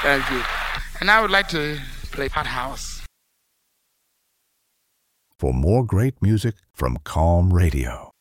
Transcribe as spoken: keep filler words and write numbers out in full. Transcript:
Thank you. And I would like to play Hot House. For more great music from Calm Radio,